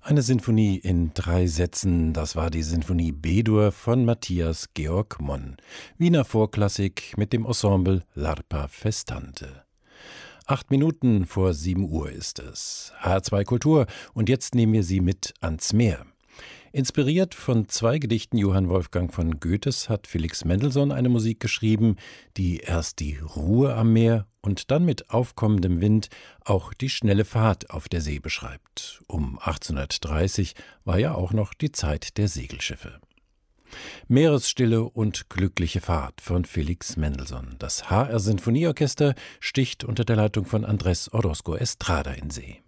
Eine Sinfonie in 3 Sätzen, das war die Sinfonie B-Dur von Matthias Georg Monn. Wiener Vorklassik mit dem Ensemble L'Arpa Festante. 8 Minuten vor 7 Uhr ist es. HR2 Kultur und jetzt nehmen wir Sie mit ans Meer. Inspiriert von 2 Gedichten Johann Wolfgang von Goethes hat Felix Mendelssohn eine Musik geschrieben, die erst die Ruhe am Meer und dann mit aufkommendem Wind auch die schnelle Fahrt auf der See beschreibt. Um 1830 war ja auch noch die Zeit der Segelschiffe. Meeresstille und glückliche Fahrt von Felix Mendelssohn. Das HR Sinfonieorchester sticht unter der Leitung von Andrés Orozco Estrada in See.